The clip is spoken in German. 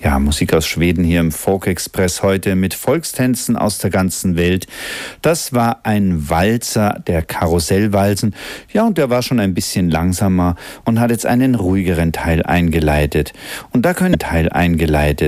Ja, Musik aus Schweden hier im Folk Express heute mit Volkstänzen aus der ganzen Welt. Das war ein Walzer, der Karussellwalzen. Ja, und der war schon ein bisschen langsamer und hat jetzt einen ruhigeren Teil eingeleitet. Und da können Teil eingeleitet.